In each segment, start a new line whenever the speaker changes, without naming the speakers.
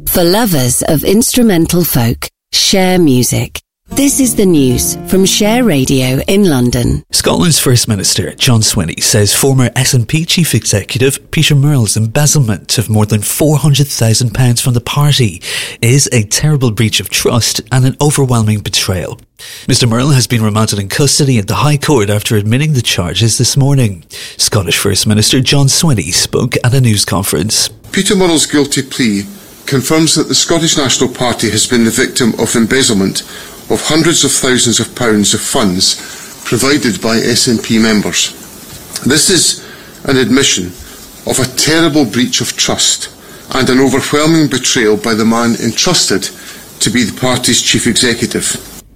For lovers of instrumental folk, Share Music. This is the news from Share Radio in London.
Scotland's First Minister, John Swinney, says former SNP Chief Executive Peter Murrell's embezzlement of more than £400,000 from the party is a terrible breach of trust and an overwhelming betrayal. Mr Murrell has been remanded in custody at the High Court after admitting the charges this morning. Scottish First Minister John Swinney spoke at a news conference.
Peter Murrell's guilty plea confirms that the Scottish National Party has been the victim of embezzlement of hundreds of thousands of pounds of funds provided by SNP members. This is an admission of a terrible breach of trust and an overwhelming betrayal by the man entrusted to be the party's chief executive.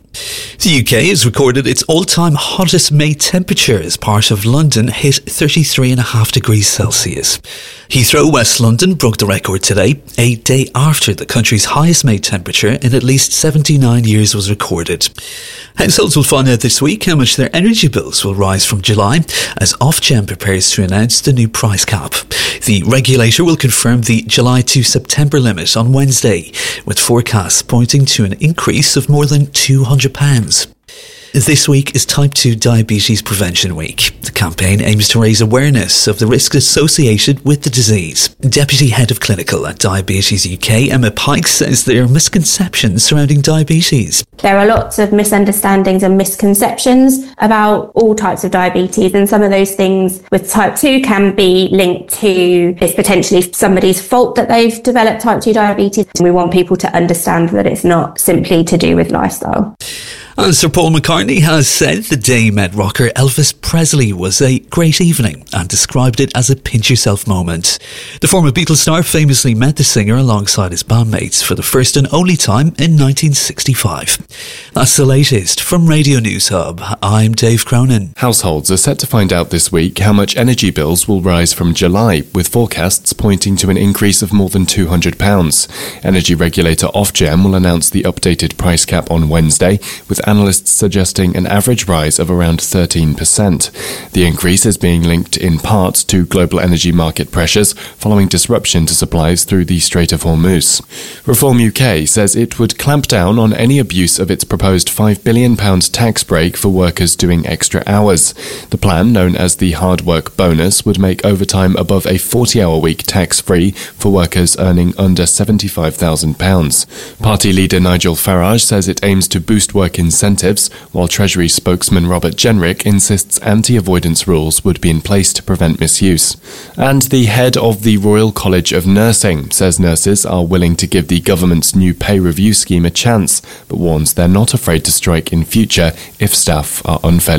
The UK has recorded its all-time hottest May temperature as part of London hit 33.5 degrees Celsius. Heathrow, West London broke the record today, a day after the country's highest May temperature in at least 79 years was recorded. Households will find out this week how much their energy bills will rise from July as Ofgem prepares to announce the new price cap. The regulator will confirm the July to September limit on Wednesday, with forecasts pointing to an increase of more than £200. This week is Type 2 Diabetes Prevention Week. The campaign aims to raise awareness of the risks associated with the disease. Deputy Head of Clinical at Diabetes UK, Emma Pike, says there are misconceptions surrounding diabetes.
There are lots of misunderstandings and misconceptions about all types of diabetes, and some of those things with type 2 can be linked to it's potentially somebody's fault that they've developed type 2 diabetes. We want people to understand that it's not simply to do with lifestyle.
And Sir Paul McCartney has said the day met rocker Elvis Presley was a great evening and described it as a pinch-yourself moment. The former Beatles star famously met the singer alongside his bandmates for the first and only time in 1965. That's the latest from Radio News Hub. I'm Dave Cronin.
Households are set to find out this week how much energy bills will rise from July, with forecasts pointing to an increase of more than £200. Energy regulator Ofgem will announce the updated price cap on Wednesday, with analysts suggesting an average rise of around 13%. The increase is being linked in part to global energy market pressures following disruption to supplies through the Strait of Hormuz. Reform UK says it would clamp down on any abuse of its proposed £5 billion tax break for workers doing extra hours. The plan, known as the Hard Work Bonus, would make overtime above a 40-hour week tax-free for workers earning under £75,000. Party leader Nigel Farage says it aims to boost work incentives, while Treasury spokesman Robert Jenrick insists anti-avoidance rules would be in place to prevent misuse. And the head of the Royal College of Nursing says nurses are willing to give the government's new pay review scheme a chance, but warns they're not afraid to strike in future if staff are unfairly